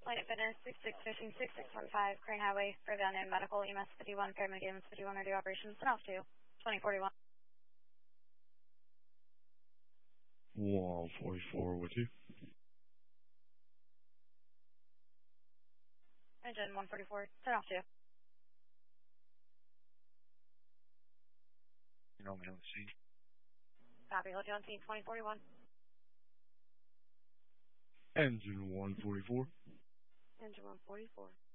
Planet Fitness, 6615, Crane Highway, Fair Down Medical, EMS 51, Paramedic EMS 51, radio operations, and off to 2041. 144 with you. Engine 144, turn off to. You know me on the scene. Copy, hold you on scene 2041. Engine 144. Engine 144.